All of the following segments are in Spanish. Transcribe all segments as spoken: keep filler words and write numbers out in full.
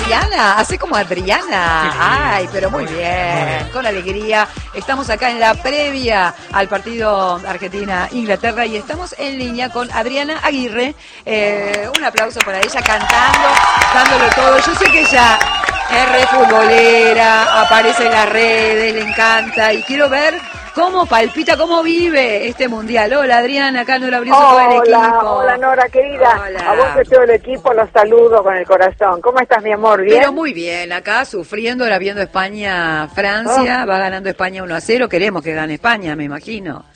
Adriana, hace como Adriana. Ay, pero muy bien, con alegría. Estamos acá en la previa al partido Argentina-Inglaterra y estamos en línea con Adriana Aguirre. Eh, un aplauso para ella cantando, dándolo todo. Yo sé que ella es re futbolera, aparece en las redes, le encanta y quiero ver cómo palpita, cómo vive este mundial. Hola Adriana, acá Nora Brioso, todo el equipo. Hola Nora, querida. Hola. A vos y todo el equipo los saludo con el corazón. ¿Cómo estás, mi amor? ¿Bien? Pero muy bien, acá sufriendo, ahora viendo España-Francia, oh. Va ganando España uno a cero, queremos que gane España, me imagino.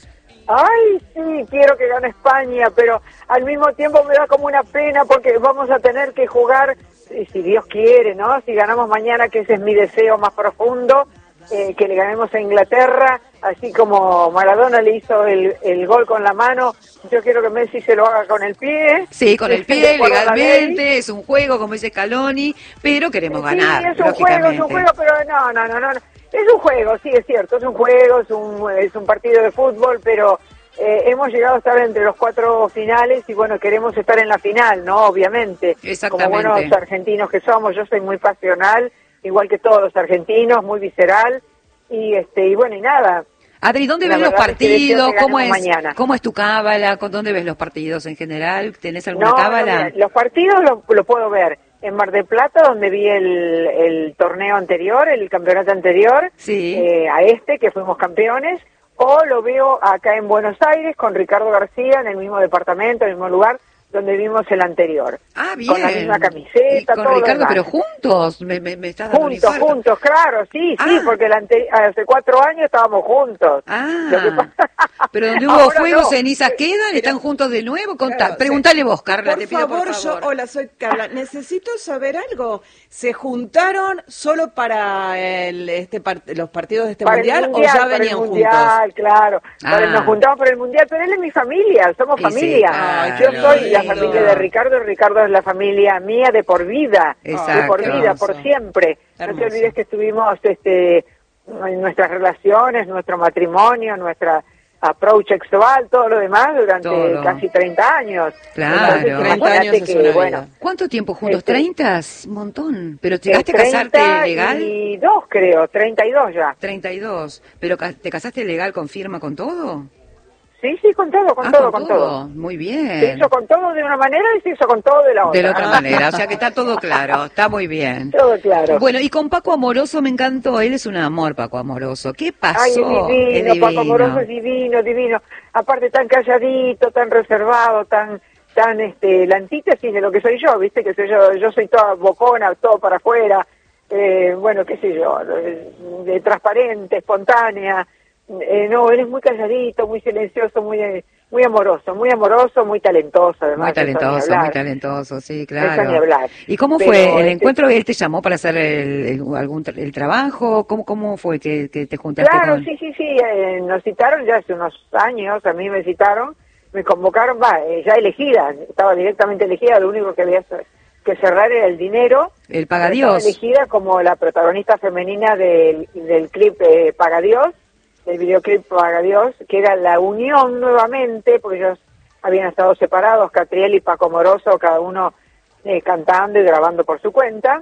Ay, sí, quiero que gane España, pero al mismo tiempo me da como una pena porque vamos a tener que jugar, y si Dios quiere, ¿no? Si ganamos mañana, que ese es mi deseo más profundo, eh, que le ganemos a Inglaterra, así como Maradona le hizo el, el gol con la mano, yo quiero que Messi se lo haga con el pie. Sí, con el pie, legalmente, es un juego, como dice Scaloni, pero queremos sí, ganar, es un juego, es un juego, pero no, no, no, no, es un juego, sí, es cierto, es un juego, es un, es un partido de fútbol, pero eh, hemos llegado a estar entre los cuatro finales y bueno, queremos estar en la final, ¿no? Obviamente, como buenos argentinos que somos, yo soy muy pasional, igual que todos los argentinos, muy visceral, y este y bueno, y nada. Adri, ¿dónde ves los partidos? ¿Cómo es, mañana. ¿Cómo es tu cábala? ¿Dónde ves los partidos en general? ¿Tenés alguna no, cábala? No, los partidos lo, lo puedo ver en Mar del Plata, donde vi el, el torneo anterior, el campeonato anterior, sí. eh, a este, que fuimos campeones, o lo veo acá en Buenos Aires con Ricardo García, en el mismo departamento, en el mismo lugar, donde vimos el anterior. Ah, bien. Con la misma camiseta, con todo Ricardo, pero juntos, me, me, me estás dando Juntos, juntos, claro, sí, ah. sí, porque el ante, hace cuatro años estábamos juntos. Ah, pero donde hubo fuego, no. cenizas quedan, pero, ¿están juntos de nuevo? Contá, claro, pregúntale vos, Carla, por te pido favor, por favor. Yo, hola, soy Carla, necesito saber algo. ¿Se juntaron solo para el, este part, los partidos de este mundial, mundial o ya venían juntos? Mundial, claro, ah. nos juntamos por el mundial, pero él es mi familia, somos y familia. Sí, ah, yo no, soy no, la familia de Ricardo. Ricardo, Ricardo es la familia mía de por vida, Exacto. de por vida, por siempre. Hermoso. No te olvides que estuvimos este, en nuestras relaciones, nuestro matrimonio, nuestra approach sexual, todo lo demás durante todo. casi treinta años. Claro. Entonces, treinta años es que, una bueno, vida. ¿Cuánto tiempo juntos? Este, ¿treinta? Un montón. ¿Pero llegaste a casarte legal? treinta y dos creo, treinta y dos ya. treinta y dos. ¿Pero te casaste legal con firma, con todo? Sí, sí, con todo, con ah, todo, con con todo. todo. Muy bien. Se hizo con todo de una manera y se hizo con todo de la otra. De la otra manera, o sea que está todo claro, está muy bien. Todo claro. Bueno, y con Paco Amoroso me encantó, él es un amor, Paco Amoroso. ¿Qué pasó? Ay, es divino, es divino. Paco Amoroso es divino, divino. Aparte tan calladito, tan reservado, tan, tan, este, la antítesis de lo que soy yo, viste, que soy yo, yo soy toda bocona, todo para afuera, eh, bueno, qué sé yo, de, de transparente, espontánea. Eh, no, él es muy calladito, muy silencioso, muy... Eh, Muy amoroso, muy amoroso, muy talentoso además. Muy talentoso, muy talentoso, sí, claro. Eso ni hablar. ¿Y cómo Pero fue el este... encuentro? ¿Él te llamó para hacer el, el, algún el trabajo? ¿Cómo cómo fue que, que te juntaste Claro, con...? sí, sí, sí, eh, nos citaron ya hace unos años, a mí me citaron, me convocaron, va, eh, ya elegida, estaba directamente elegida, lo único que había que cerrar era el dinero. El Pagadiós. Estaba elegida como la protagonista femenina del, del clip eh, Pagadiós. El videoclip Paga Dios, que era la unión nuevamente, porque ellos habían estado separados, Catriel y Paco Amoroso, cada uno eh, cantando y grabando por su cuenta,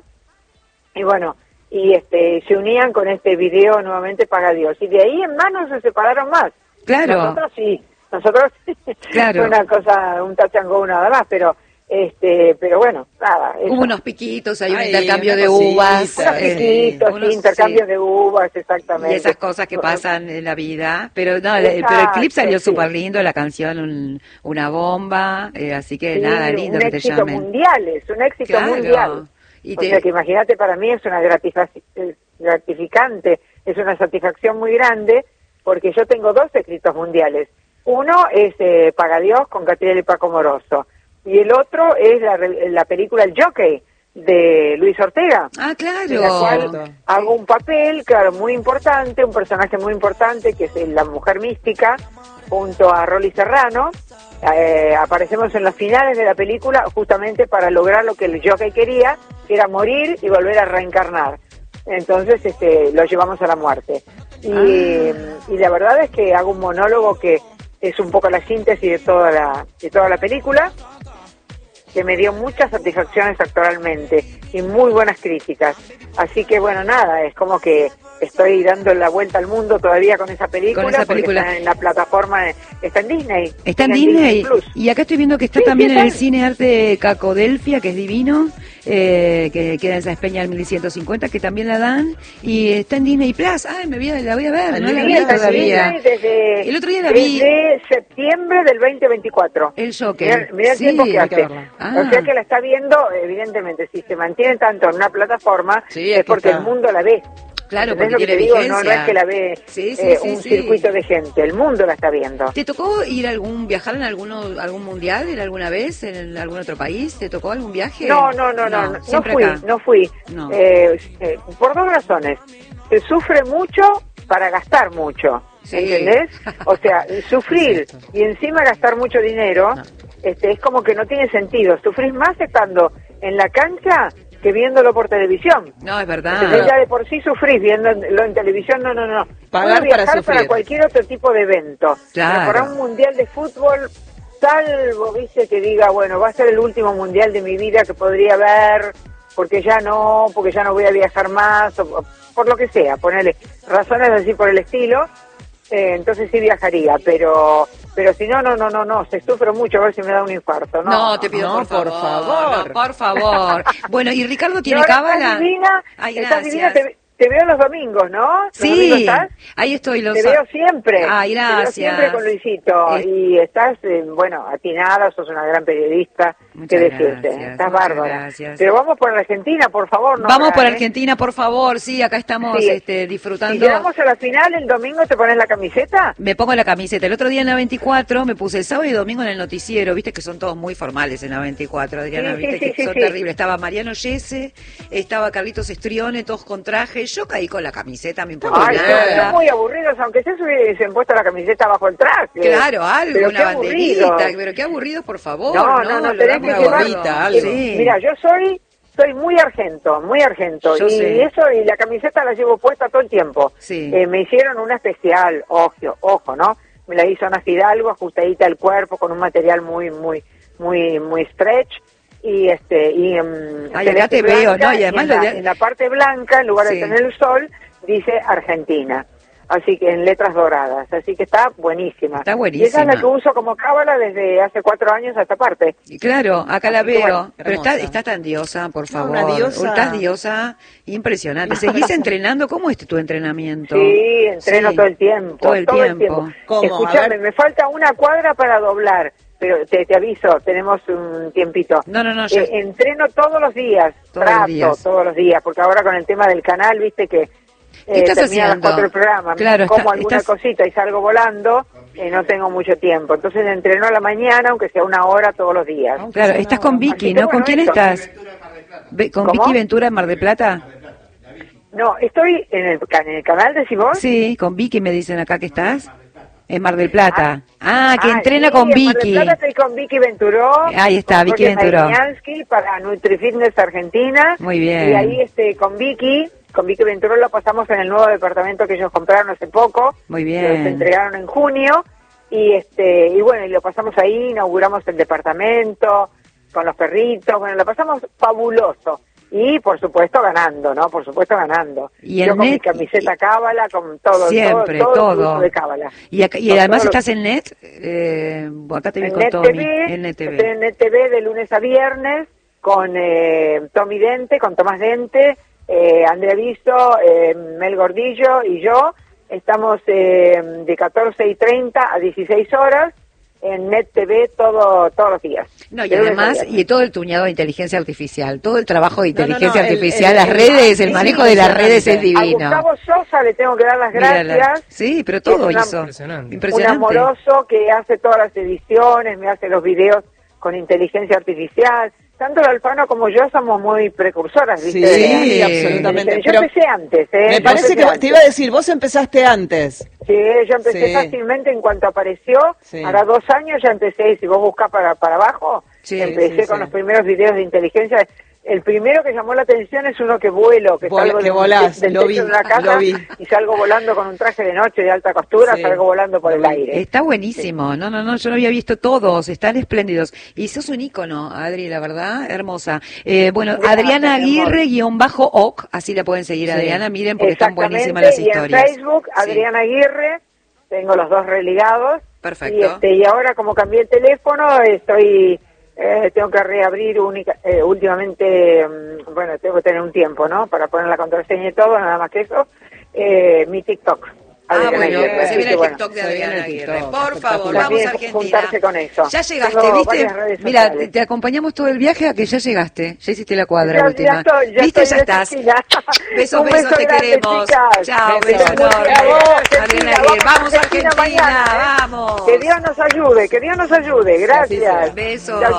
y bueno, y este se unían con este video nuevamente Paga Dios, y de ahí en más no se separaron más. Claro. Nosotros sí, nosotros claro. fue una cosa, un tachangó nada más, pero... Este, pero bueno, nada. Eso. Hubo unos piquitos, hay un Ay, intercambio de cosita, uvas. Unos piquitos, eh, unos, sí, intercambios sí. de uvas, exactamente. Y esas cosas que pasan en la vida. Pero no, Exacto, pero el clip salió sí. súper lindo, la canción un, una bomba, eh, así que sí, nada, lindo que te llamen. Un éxito mundial, es un éxito claro. mundial. Y o te... sea que imagínate, para mí es una gratificante, es una satisfacción muy grande, porque yo tengo dos éxitos mundiales. Uno es eh, Paga Dios con Catriel y Paco Amoroso. Y el otro es la, la película El Jockey, de Luis Ortega. Ah, claro. En la cual hago un papel, claro, muy importante, un personaje muy importante, que es la mujer mística, junto a Rolly Serrano. Eh, aparecemos en las finales de la película justamente para lograr lo que el jockey quería, que era morir y volver a reencarnar. Entonces este, lo llevamos a la muerte. Y, ah. y la verdad es que hago un monólogo que es un poco la síntesis de toda la, de toda la película. que me dio muchas satisfacciones actualmente y muy buenas críticas. Así que bueno, nada, es como que estoy dando la vuelta al mundo todavía con esa película, con esa película. Porque está en la plataforma, está en Disney. Está en Disney, Disney Plus. Y acá estoy viendo que está sí, también sí, en el Cine Arte Cacodelfia, que es divino, eh, que queda en Sáenz Peña al mil ciento cincuenta, que también la dan, y está en Disney Plus. Ay, me voy a, la voy a ver, no la vi todavía. Desde, el otro día la vi. Desde septiembre del veinte veinticuatro. El Joker. Mirá el sí, tiempo que hace. Ah. O sea que la está viendo, evidentemente, si se mantiene tanto en una plataforma, sí, es porque está. el mundo la ve. Claro, porque tiene digo? vigencia. No, no es que la ve sí, sí, eh, sí, un sí. circuito de gente, el mundo la está viendo. ¿Te tocó ir a algún, viajar en alguno, algún mundial, en alguna vez, en algún otro país? ¿Te tocó algún viaje? No, no, no, no, no, no, no fui, acá. no fui. No. Eh, eh, por dos razones. Se sufre mucho para gastar mucho, sí. ¿entendés? O sea, sufrir y encima gastar mucho dinero, no. este, es como que no tiene sentido. Sufrís más estando en la cancha que viéndolo por televisión. No, es verdad. Entonces ya de por sí sufrís viéndolo en televisión, no, no, no. Pagar Puedo viajar para sufrir. para cualquier otro tipo de evento. Claro. Pero para un mundial de fútbol, salvo, viste, que diga, bueno, va a ser el último mundial de mi vida que podría ver, porque ya no, porque ya no voy a viajar más, o, o por lo que sea, ponerle razones así por el estilo, eh, entonces sí viajaría, pero... Pero si no, no, no, no, no, se sufre mucho, a ver si me da un infarto. No, no te pido no, por, por favor. favor. No, por favor. Bueno, ¿y Ricardo tiene no, cábala? Estás divina, Ay, estás gracias. divina, te, te veo los domingos, ¿no? ¿Los sí, domingos estás? ahí estoy. Los... Te veo siempre. Ay, gracias. Te veo siempre con Luisito. Es... Y estás, eh, bueno, atinada, sos una gran periodista. Muchas ¿Qué decirte? gracias, Estás muchas bárbara. gracias. Pero vamos por Argentina, por favor. No vamos hagas, por ¿eh? Argentina, por favor. Sí, acá estamos sí. este, disfrutando. Si llegamos a la final el domingo, ¿te pones la camiseta? Me pongo la camiseta. El otro día en la veinticuatro me puse el sábado y domingo en el noticiero. Viste que son todos muy formales en la veinticuatro, Adriana. Sí, Viste sí, que sí, son sí. terribles. Estaba Mariano Yese, estaba Carlitos Estrione, todos con traje. Yo caí con la camiseta, me importa Ay, nada. son muy aburridos, aunque se hubiesen puesto la camiseta bajo el traje. Claro, algo, pero una qué banderita. aburrido. Pero qué aburridos, por favor. No, no, no, lo tenés damos que llevar gorrita, algo. Sí. Mira, yo soy soy muy argento, muy argento. Yo y sé. eso, y la camiseta la llevo puesta todo el tiempo. Sí. Eh, me hicieron una especial, ojo, ojo, ¿no? Me la hizo Ana Fidalgo, ajustadita al cuerpo, con un material muy, muy, muy, muy stretch. Y este, y um, Ay, acá te veo, ¿no? Y además en, la, lo de... en la parte blanca, en lugar Sí. de tener el sol, dice Argentina. Así que en letras doradas, así que está buenísima. Está Y esa buenísima. es la que uso como cábala desde hace cuatro años a esta parte. Claro, acá la Así que veo. bueno, pero está, hermosa. está tan diosa, por No, favor. una diosa. Estás diosa, impresionante. ¿Seguís entrenando? ¿Cómo es tu entrenamiento? Sí, entreno Sí. todo el tiempo. Todo el tiempo. ¿Cómo? A Escuchame, ver. me falta una cuadra para doblar, pero te, te aviso, tenemos un tiempito. No, no, no, ya- Eh, entreno todos los días, Todos los trato días. todos los días, porque ahora con el tema del canal, viste que ¿Qué eh, estás termina a las haciendo? cuatro el programa, Claro, como está- alguna estás- cosita y salgo volando, eh, no tengo mucho tiempo. Entonces entreno a la mañana, aunque sea una hora todos los días. Aunque Claro, sea estás una con hora. Vicky, Así que ¿no? ¿Con bueno, quién eso. estás? Ve- ¿Con ¿Cómo? Vicky Ventura en Mar del Plata? No, estoy en el, ca- en el canal, decimos. Sí, con Vicky me dicen acá que estás. En Mar del Plata. Ah, que Ah, entrena sí, con en Mar del Vicky. Plata estoy con Vicky Venturó. Ahí está, con Vicky Jorge Venturó. Mariñansky para NutriFitness Argentina. Muy bien. Y ahí este, con Vicky, con Vicky Venturó lo pasamos en el nuevo departamento que ellos compraron hace poco. Muy Lo bien. entregaron en junio. Y este y bueno, y lo pasamos ahí, inauguramos el departamento con los perritos. Bueno, lo pasamos fabuloso. Y por supuesto ganando, ¿no? Por supuesto ganando. Y Yo el con mi net- camiseta cábala, con todo, Siempre, todo, todo. el curso de cábala. Y, acá- y Con además todo lo- estás en Net. Eh, acá te vi en con Net Tommy. T V, En Net T estoy V. en Net T V de lunes a viernes con eh, Tommy Dente, con Tomás Dente, eh, Andrea Viso, eh, Mel Gordillo y yo. Estamos eh, de catorce y treinta a dieciséis horas en Net T V todo, todos los días. No, y De lunes a además, viernes. y todo el tuñado de inteligencia artificial, todo el trabajo de No, no, inteligencia no, el- artificial, el- las el- redes, el es manejo de las redes es impresionante. divino. A Gustavo Sosa le tengo que dar las Mira gracias. la- sí, pero todo Es una- hizo. Impresionante. Impresionante. Un amoroso que hace todas las ediciones, me hace los videos con inteligencia artificial. Tanto el Alfano como yo somos muy precursoras, ¿viste? Sí, Sí, absolutamente. Yo Pero empecé antes, ¿eh? me Yo parece empecé que te iba a decir, vos empezaste antes. Sí, yo empecé Sí. fácilmente en cuanto apareció. Sí. Ahora dos años ya empecé, si vos buscas para, para abajo, Sí, empecé sí, con sí. los primeros videos de inteligencia. el primero que llamó la atención es uno que vuelo, que Vol salgo que de, volás, del lo techo vi, de una casa lo vi. y salgo volando con un traje de noche de alta costura, Sí, salgo volando por el aire. Está buenísimo, sí. no, no, no, yo lo había visto todos, están espléndidos. Y sos un ícono, Adri, la verdad, hermosa. Eh, bueno, Gracias, Adriana Aguirre, guión bajo O C, así la pueden seguir, sí. Adriana, miren, porque están buenísimas las historias. Y en Facebook, Adriana sí. Aguirre, tengo los dos religados. Perfecto. Y, este, y ahora, como cambié el teléfono, estoy... Eh, tengo que reabrir única, eh, últimamente, um, bueno, tengo que tener un tiempo, ¿no? Para poner la contraseña y todo, nada más que eso, eh, mi TikTok. Ah, bueno, pues se viene el TikTok de Adriana Aguirre. Por favor, vamos a Argentina. Juntarse con eso. Ya llegaste, ¿viste? Mira, te, te acompañamos todo el viaje a que ya llegaste. Ya hiciste la cuadra ya, última. Ya estoy, ya ¿Viste? Estoy ya estás. Besos, besos, beso te grande, queremos. Chicas. Chao, beso, beso enorme. Adriana Aguirre. Vamos a Argentina, mañana, ¿eh? vamos. Que Dios nos ayude, que Dios nos ayude. Gracias. Besos.